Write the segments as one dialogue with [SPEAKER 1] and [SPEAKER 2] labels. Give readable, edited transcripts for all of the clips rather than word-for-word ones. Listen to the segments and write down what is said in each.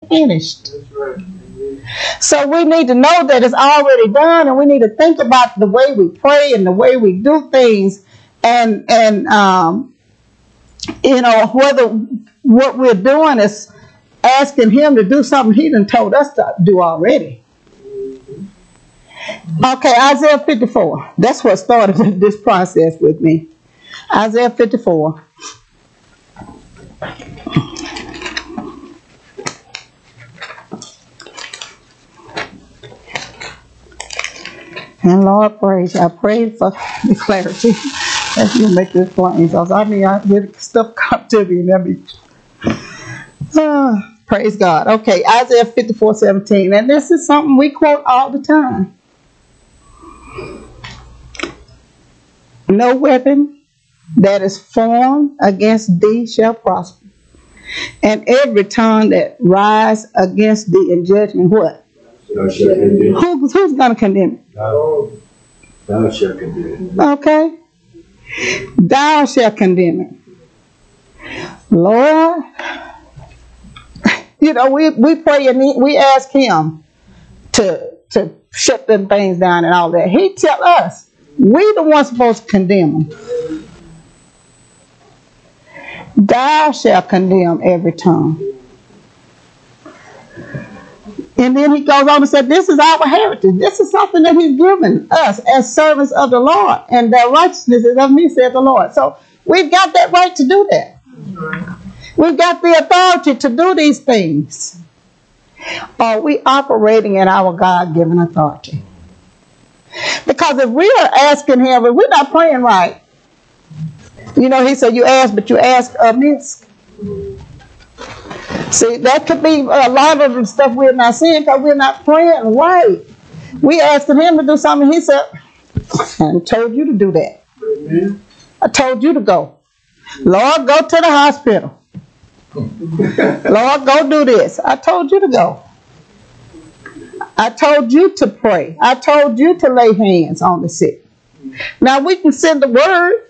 [SPEAKER 1] finished. So we need to know that it's already done, and we need to think about the way we pray and the way we do things, and whether what we're doing is asking him to do something he done told us to do already. Okay, Isaiah 54. That's what started this process with me. Isaiah 54. And Lord, praise you. I pray for the clarity as you make this plain. So I get stuff come to me and that be. Praise God. Okay, Isaiah 54:17. And this is something we quote all the time. No weapon that is formed against thee shall prosper. And every tongue that rise against thee in judgment, what? Who's going to condemn it?
[SPEAKER 2] Thou shalt condemn it.
[SPEAKER 1] Okay. Thou shalt condemn it. Lord, we pray and we ask him to shut them things down and all that. He tell us, we the ones supposed to condemn them. Thou shalt condemn every tongue. And then he goes on and said, this is our heritage. This is something that he's given us as servants of the Lord. And the righteousness is of me, said the Lord. So we've got that right to do that. We've got the authority to do these things. Are we operating in our God-given authority? Because if we are asking him, if we're not praying right, he said, you ask, but you ask amiss. See, that could be a lot of the stuff we're not seeing because we're not praying right. We asked him to do something. He said, I told you to do that. Amen. I told you to go. Lord, go to the hospital. Lord, go do this. I told you to go. I told you to pray. I told you to lay hands on the sick. Now we can send the word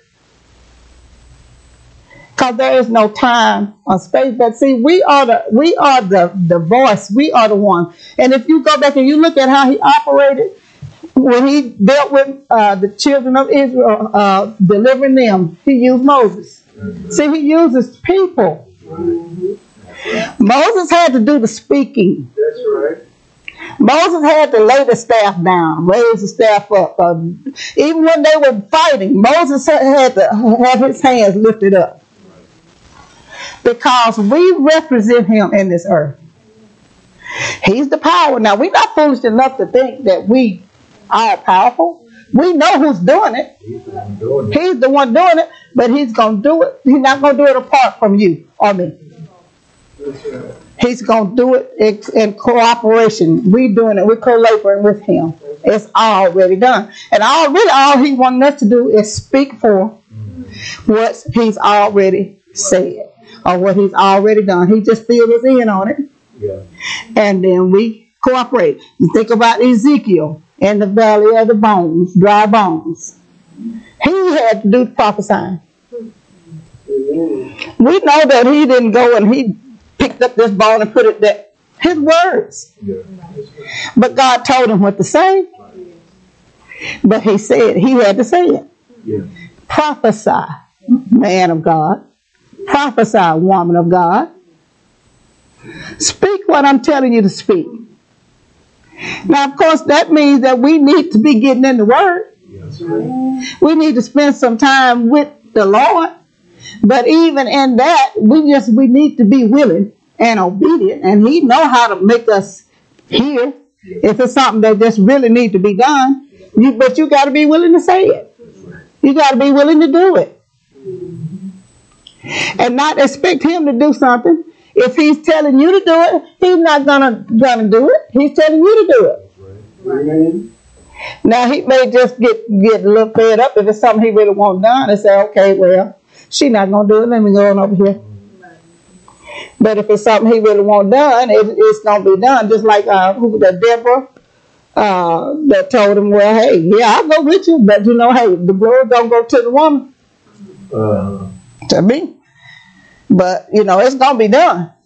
[SPEAKER 1] because there is no time or space. But see, we are the voice. We are the one. And if you go back and you look at how he operated when he dealt with the children of Israel, delivering them, he used Moses. See, he uses people. Moses had to do the speaking.
[SPEAKER 2] That's right.
[SPEAKER 1] Moses had to lay the staff down, raise the staff up. Even when they were fighting, Moses had to have his hands lifted up. Because we represent him in this earth. He's the power. Now, we're not foolish enough to think that we are powerful. We know who's doing it. He's the one doing it, but he's going to do it. He's not going to do it apart from you or me. He's going to do it in cooperation. We're doing it. We're co-laboring with him. It's already done. And all he wanted us to do is speak for what he's already said or what he's already done. He just filled us in on it. Yeah. And then we cooperate. You think about Ezekiel in the valley of the bones, dry bones. He had to do prophesying. We know that he didn't go and he picked up this bone and put it there. His words. Yeah. But God told him what to say. But he said, he had to say it. Yeah. Prophesy, man of God. Prophesy, woman of God. Speak what I'm telling you to speak. Now, of course, that means that we need to be getting in the Word. Yes. We need to spend some time with the Lord. But even in that, we need to be willing and obedient. And he know how to make us hear if it's something that just really needs to be done. But you got to be willing to say it. You got to be willing to do it. And not expect him to do something. If he's telling you to do it, he's not gonna do it. He's telling you to do it. Right. Now he may just get a little fed up if it's something he really wants done and say, okay, well, she's not gonna do it. Let me go on over here. But if it's something he really wants done, it's gonna be done. Just like Deborah that told him, well, hey, yeah, I'll go with you, but hey, the glory don't go to the woman. To me. But, it's going to be done.